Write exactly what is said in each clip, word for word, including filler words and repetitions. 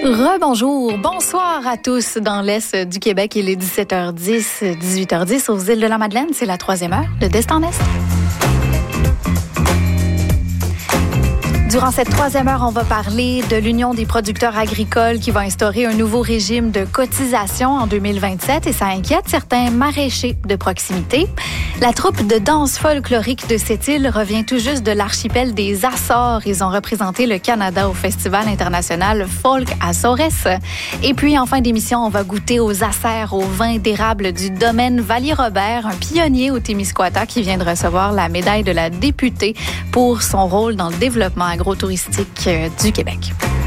Rebonjour, bonsoir à tous dans l'Est du Québec. Il est dix-sept heures dix, dix-huit heures dix aux îles de la Madeleine. C'est la troisième heure de D'Est en Est. Durant cette troisième heure, on va parler de l'Union des producteurs agricoles qui va instaurer un nouveau régime de cotisation en deux mille vingt-sept et ça inquiète certains maraîchers de proximité. La troupe de danse folklorique de cette île revient tout juste de l'archipel des Açores. Ils ont représenté le Canada au Festival international Folk Açores. Et puis, en fin d'émission, on va goûter aux acers au vin d'érable du domaine Valier-Robert, un pionnier au Témiscouata qui vient de recevoir la médaille de la députée pour son rôle dans le développement agro-touristique du Québec.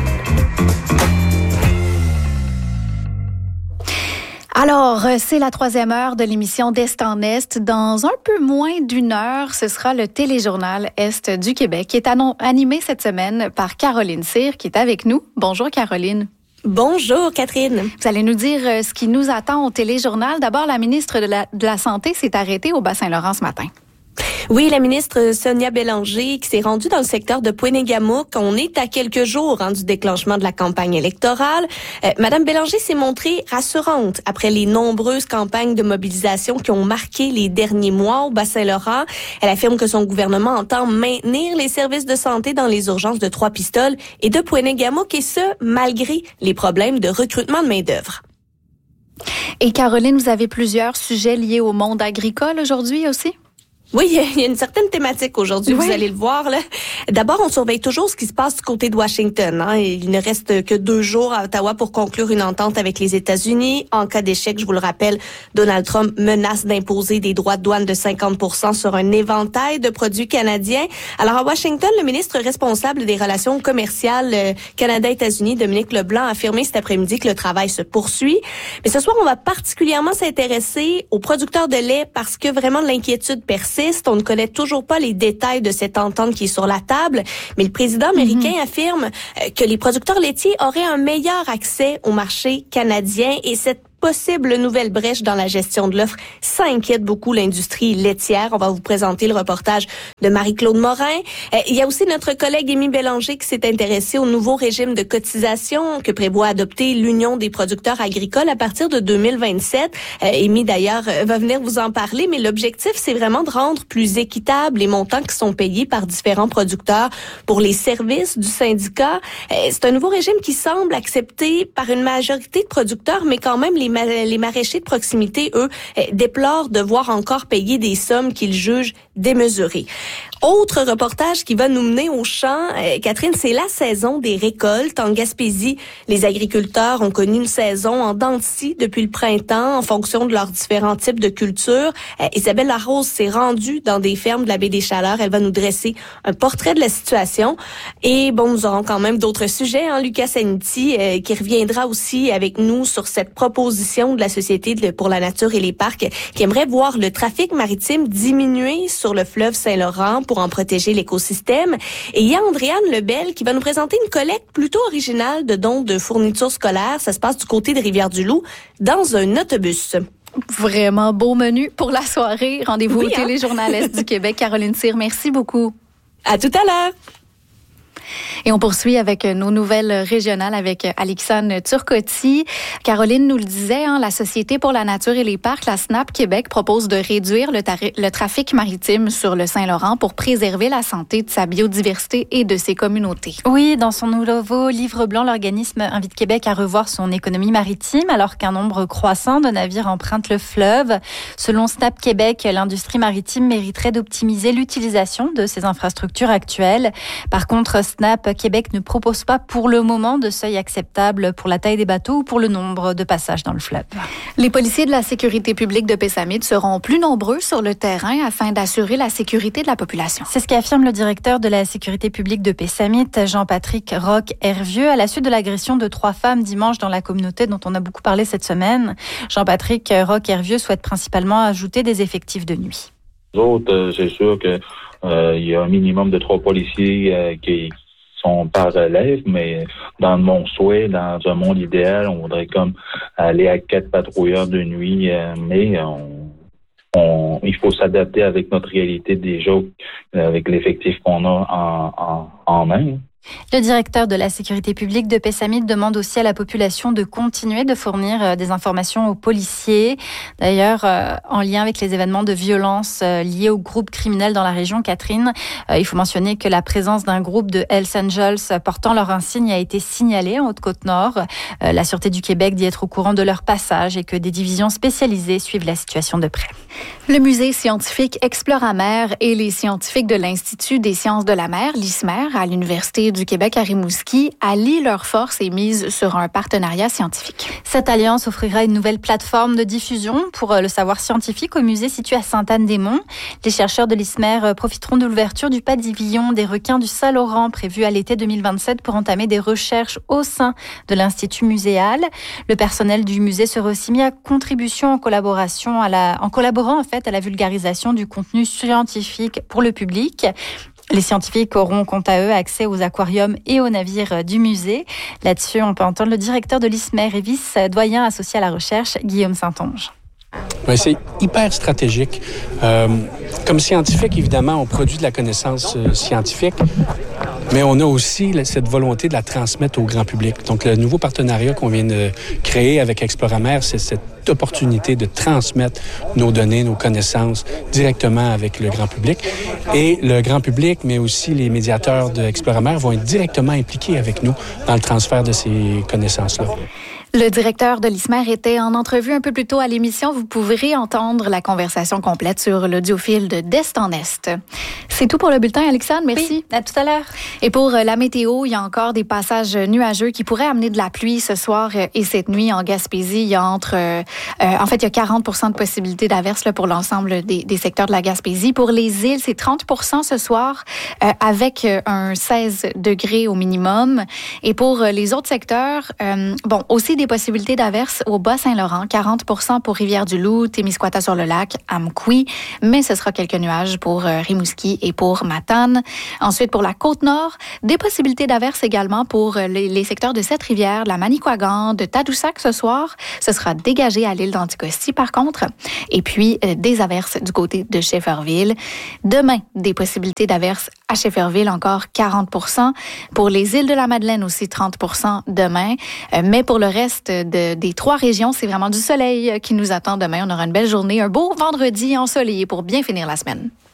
Alors, c'est la troisième heure de l'émission d'Est en Est. Dans un peu moins d'une heure, ce sera le téléjournal Est du Québec qui est animé cette semaine par Caroline Cyr qui est avec nous. Bonjour Caroline. Bonjour Catherine. Vous allez nous dire ce qui nous attend au téléjournal. D'abord, la ministre de la, de la Santé s'est arrêtée au Bas-Saint-Laurent ce matin. Oui, la ministre Sonia Bélanger qui s'est rendue dans le secteur de Pointe-Négamouk. On est à quelques jours hein, du déclenchement de la campagne électorale. Euh, Madame Bélanger s'est montrée rassurante après les nombreuses campagnes de mobilisation qui ont marqué les derniers mois au Bas-Saint-Laurent. Elle affirme que son gouvernement entend maintenir les services de santé dans les urgences de Trois-Pistoles et de Pointe-Négamouk et ce, malgré les problèmes de recrutement de main-d'œuvre. Et Caroline, vous avez plusieurs sujets liés au monde agricole aujourd'hui aussi? Oui, il y a une certaine thématique aujourd'hui, oui. Vous allez le voir. Là. D'abord, on surveille toujours ce qui se passe du côté de Washington. Hein. Il ne reste que deux jours à Ottawa pour conclure une entente avec les États-Unis. En cas d'échec, je vous le rappelle, Donald Trump menace d'imposer des droits de douane de cinquante pour cent sur un éventail de produits canadiens. Alors, à Washington, le ministre responsable des relations commerciales Canada-États-Unis, Dominique Leblanc, a affirmé cet après-midi que le travail se poursuit. Mais ce soir, on va particulièrement s'intéresser aux producteurs de lait parce que vraiment l'inquiétude persiste. On ne connaît toujours pas les détails de cette entente qui est sur la table, mais le président américain mm-hmm. affirme que les producteurs laitiers auraient un meilleur accès au marché canadien et cette possible nouvelle brèche dans la gestion de l'offre. Ça inquiète beaucoup l'industrie laitière. On va vous présenter le reportage de Marie-Claude Morin. Euh, il y a aussi notre collègue Émy Bélanger qui s'est intéressé au nouveau régime de cotisation que prévoit adopter l'Union des producteurs agricoles à partir de deux mille vingt-sept. Euh, Émy, d'ailleurs, va venir vous en parler, mais l'objectif, c'est vraiment de rendre plus équitables les montants qui sont payés par différents producteurs pour les services du syndicat. Euh, c'est un nouveau régime qui semble accepté par une majorité de producteurs, mais quand même, les Les maraîchers de proximité, eux, déplorent de voir encore payer des sommes qu'ils jugent démesurées. Autre reportage qui va nous mener au champ, euh, Catherine, c'est la saison des récoltes. En Gaspésie, les agriculteurs ont connu une saison en dents de scie depuis le printemps en fonction de leurs différents types de cultures. Euh, Isabelle Larose s'est rendue dans des fermes de la baie des Chaleurs. Elle va nous dresser un portrait de la situation. Et bon, nous aurons quand même d'autres sujets. Hein. Lucas Saniti euh, qui reviendra aussi avec nous sur cette proposition de la Société pour la nature et les parcs qui aimerait voir le trafic maritime diminuer sur le fleuve Saint-Laurent pour en protéger l'écosystème. Et il y a Andréane Lebel qui va nous présenter une collecte plutôt originale de dons de fournitures scolaires. Ça se passe du côté de Rivière-du-Loup dans un autobus. Vraiment beau menu pour la soirée. Rendez-vous oui, au hein? téléjournal Est du Québec. Caroline Cyr, merci beaucoup. À tout à l'heure. Et on poursuit avec nos nouvelles régionales avec Alexandre Turcotti. Caroline nous le disait, hein, la Société pour la nature et les parcs, la S N A P Québec, propose de réduire le, tar- le trafic maritime sur le Saint-Laurent pour préserver la santé de sa biodiversité et de ses communautés. Oui, dans son nouveau livre blanc, l'organisme invite Québec à revoir son économie maritime alors qu'un nombre croissant de navires empruntent le fleuve. Selon S N A P Québec, l'industrie maritime mériterait d'optimiser l'utilisation de ses infrastructures actuelles. Par contre, S N A P Québec ne propose pas pour le moment de seuil acceptable pour la taille des bateaux ou pour le nombre de passages dans le fleuve. Les policiers de la sécurité publique de Pessamit seront plus nombreux sur le terrain afin d'assurer la sécurité de la population. C'est ce qu'affirme le directeur de la sécurité publique de Pessamit, Jean-Patrick Roch-Hervieux, à la suite de l'agression de trois femmes dimanche dans la communauté dont on a beaucoup parlé cette semaine. Jean-Patrick Roch-Hervieux souhaite principalement ajouter des effectifs de nuit. Les autres, euh, c'est sûr que euh, il y a un minimum de trois policiers euh, qui sont par relève, mais dans mon souhait, dans un monde idéal, on voudrait comme aller à quatre patrouilleurs de nuit, euh, mais on, on, il faut s'adapter avec notre réalité déjà, avec l'effectif qu'on a en, en, en main. Le directeur de la sécurité publique de Pessamit demande aussi à la population de continuer de fournir des informations aux policiers. D'ailleurs, euh, en lien avec les événements de violence euh, liés aux groupes criminels dans la région, Catherine, euh, il faut mentionner que la présence d'un groupe de Hells Angels portant leur insigne a été signalée en Haute-Côte-Nord. Euh, la Sûreté du Québec dit être au courant de leur passage et que des divisions spécialisées suivent la situation de près. Le musée scientifique Exploramer et les scientifiques de l'Institut des sciences de la mer, l'I S M E R, à l'Université du Québec à Rimouski, allient leurs forces et misent sur un partenariat scientifique. Cette alliance offrira une nouvelle plateforme de diffusion pour le savoir scientifique au musée situé à Sainte-Anne-des-Monts. Les chercheurs de l'I S M E R profiteront de l'ouverture du pavillon des requins du Saint-Laurent prévu à l'été deux mille vingt-sept pour entamer des recherches au sein de l'Institut muséal. Le personnel du musée sera aussi mis à contribution en collaboration à la, en collaborant en fait à la vulgarisation du contenu scientifique pour le public. Les scientifiques auront quant à eux accès aux aquariums et aux navires du musée. Là-dessus, on peut entendre le directeur de l'I S M E R et vice-doyen associé à la recherche, Guillaume Saint-Onge. Oui, c'est hyper stratégique. Euh, comme scientifique, évidemment, on produit de la connaissance euh, scientifique, mais on a aussi cette volonté de la transmettre au grand public. Donc, le nouveau partenariat qu'on vient de créer avec Exploramer, c'est cette opportunité de transmettre nos données, nos connaissances directement avec le grand public. Et le grand public, mais aussi les médiateurs de Exploramer vont être directement impliqués avec nous dans le transfert de ces connaissances-là. Le directeur de l'I S M E R était en entrevue un peu plus tôt à l'émission. Vous pourrez entendre la conversation complète sur l'audiofil de d'Est en Est. C'est tout pour le bulletin, Alexandre. Merci. Oui, à tout à l'heure. Et pour la météo, il y a encore des passages nuageux qui pourraient amener de la pluie ce soir et cette nuit en Gaspésie. Il y a entre, euh, en fait, il y a quarante pour cent de possibilités d'averses là, pour l'ensemble des, des secteurs de la Gaspésie. Pour les îles, c'est trente pour cent ce soir euh, avec un seize degrés au minimum. Et pour les autres secteurs, euh, bon, aussi des possibilités d'averses au Bas-Saint-Laurent, quarante pour cent pour Rivière-du-Loup, Témiscouata-sur-le-Lac, Amqui, mais ce sera quelques nuages pour euh, Rimouski et pour Matane. Ensuite, pour la Côte-Nord, des possibilités d'averses également pour euh, les, les secteurs de Sept-Rivières, de la Manicouagan, de Tadoussac ce soir. Ce sera dégagé à l'île d'Anticosti, par contre. Et puis, euh, des averses du côté de Shefferville. Demain, des possibilités d'averses à Shefferville, encore quarante pour cent. Pour les îles de la Madeleine aussi, trente pour cent demain. Euh, mais pour le reste de, des trois régions, c'est vraiment du soleil qui nous attend demain. On aura une belle journée, un beau vendredi ensoleillé pour bien finir la semaine.